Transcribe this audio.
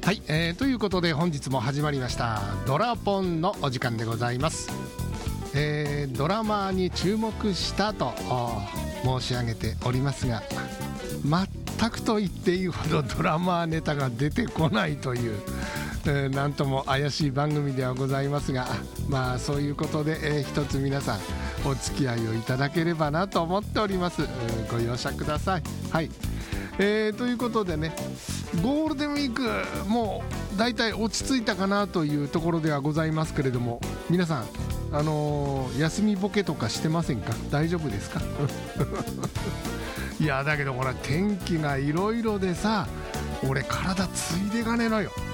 はい、ということで本日も始まりましたドラポンのお時間でございます。ドラマーに注目したと申し上げておりますが、全くと言っていいほどドラマーネタが出てこないという、なんとも怪しい番組ではございますが、まあそういうことで、一つ皆さんお付き合いをいただければなと思っております。ご容赦ください。はい、ということでね、ゴールデンウィークもうだいたい落ち着いたかなというところではございますけれども、皆さん休みボケとかしてませんか？大丈夫ですか？いやだけどこれ天気がいろいろでさ、俺体ついでがねえのよ。